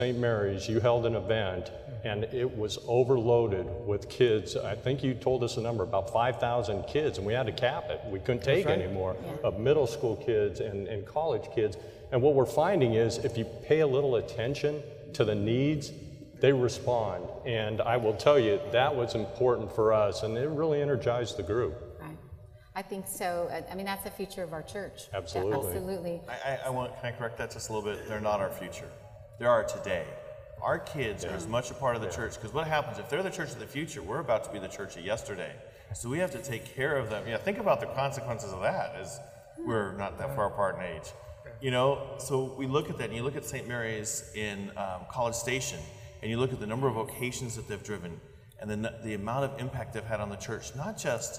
St. Mary's, you held an event, and it was overloaded with kids. I think you told us a number, about 5,000 kids, and we had to cap it. We couldn't take any more of middle school kids and college kids. And what we're finding is if you pay a little attention to the needs, they respond. And I will tell you, that was important for us, and it really energized the group. Right. I think so. I mean, that's the future of our church. Absolutely. Yeah, absolutely. Can I correct that just a little bit? They're not our future. They are today. Our kids are as much a part of the church, because what happens if they're the church of the future, we're about to be the church of yesterday. So we have to take care of them. Yeah, think about the consequences of that, as we're not that far apart in age. You know, so we look at that, and you look at St. Mary's in College Station, and you look at the number of vocations that they've driven, and then the amount of impact they've had on the church, not just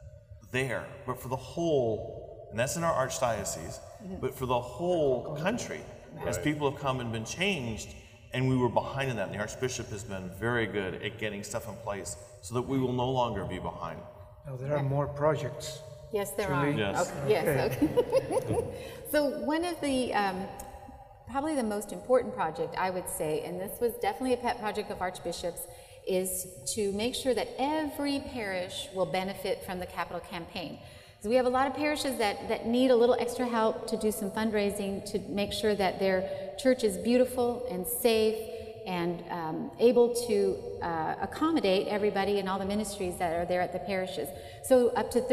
there, but for the whole, and that's in our archdiocese, but for the whole country, as people have come and been changed, and we were behind in that. And the Archbishop has been very good at getting stuff in place so that we will no longer be behind. Now, there are more projects. Yes, there are. Yes. Okay. Yes. Okay. So one of the probably the most important project, I would say, and this was definitely a pet project of Archbishop's, is to make sure that every parish will benefit from the capital campaign. So we have a lot of parishes that need a little extra help to do some fundraising to make sure that their church is beautiful and safe and able to accommodate everybody and all the ministries that are there at the parishes. So up to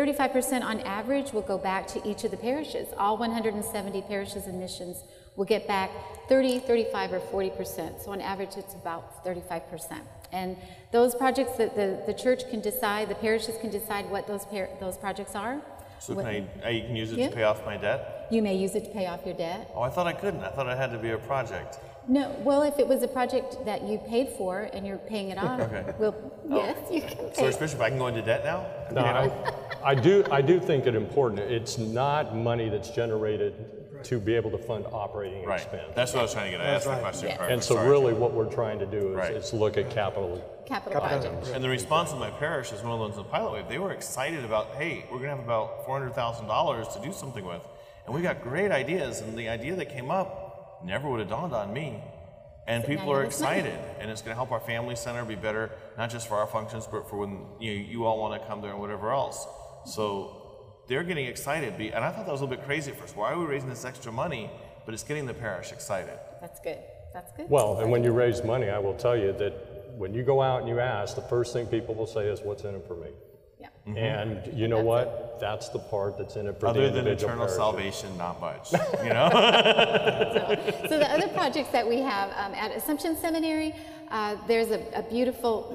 35% on average will go back to each of the parishes. All 170 parishes and missions will get back 30, 35, or 40%. So on average, it's about 35%. And those projects that the church can decide, the parishes can decide what those projects are. So you can use it to pay off my debt? You may use it to pay off your debt. Oh, I thought I couldn't. I thought it had to be a project. No, well, if it was a project that you paid for and you're paying it off, yes, you can pay. So, Archbishop, I can go into debt now? No, I do think it important. It's not money that's generated to be able to fund operating expense. That's what I was trying to get at. That's the question. Yes. And so really what we're trying to do is look at capital projects. And the response of my parish is one of those in the pilot wave. They were excited about, hey, we're going to have about $400,000 to do something with. And we got great ideas. And the idea that came up never would have dawned on me. And So people now are you have excited. money. And it's going to help our family center be better, not just for our functions, but for when you all want to come there and whatever else. So they're getting excited. And I thought that was a little bit crazy at first. Why are we raising this extra money? But it's getting the parish excited. That's good. That's good. Well, and when you raise money, I will tell you that when you go out and you ask, the first thing people will say is, what's in it for me? Yeah. And you know what? That's the part that's in it for the Other than individual eternal parishes. salvation, not much. You know? So the other projects that we have at Assumption Seminary, there's a beautiful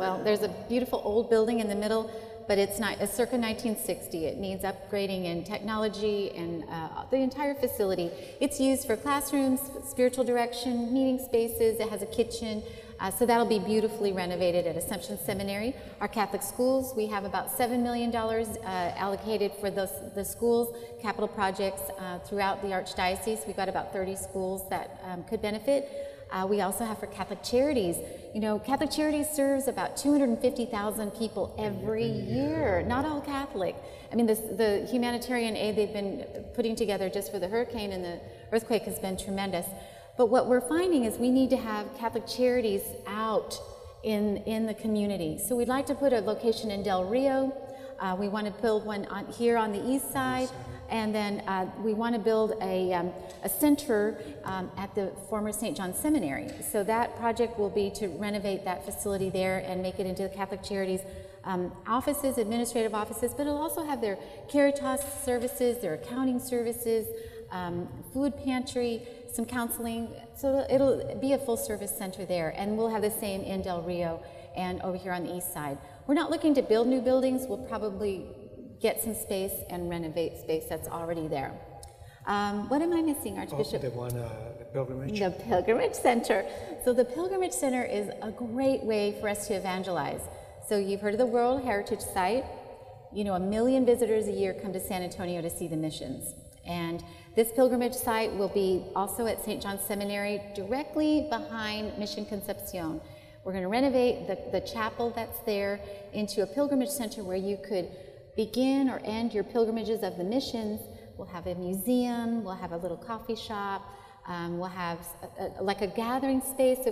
old building in the middle, but it's circa 1960. It needs upgrading in technology and the entire facility. It's used for classrooms, spiritual direction, meeting spaces. It has a kitchen. So that'll be beautifully renovated at Assumption Seminary. Our Catholic schools, we have about $7 million allocated for the schools, capital projects throughout the Archdiocese. We've got about 30 schools that could benefit. We also have for Catholic Charities. You know, Catholic Charities serves about 250,000 people every year, not all Catholic. I mean, the humanitarian aid they've been putting together just for the hurricane and the earthquake has been tremendous. But what we're finding is we need to have Catholic Charities out in the community. So we'd like to put a location in Del Rio. We want to build one here on the east side. And then we want to build a center at the former St. John Seminary. So that project will be to renovate that facility there and make it into the Catholic Charities offices, administrative offices, but it'll also have their Caritas services, their accounting services, food pantry, some counseling. So it'll be a full service center there. And we'll have the same in Del Rio and over here on the east side. We're not looking to build new buildings. We'll probably get some space and renovate space that's already there. What am I missing, Archbishop? The pilgrimage. The Pilgrimage Center. So the Pilgrimage Center is a great way for us to evangelize. So you've heard of the World Heritage Site. You know, 1 million visitors a year come to San Antonio to see the missions. And this pilgrimage site will be also at St. John Seminary, directly behind Mission Concepcion. We're going to renovate the chapel that's there into a pilgrimage center where you could begin or end your pilgrimages of the missions. We'll have a museum, we'll have a little coffee shop, We'll have like a gathering space.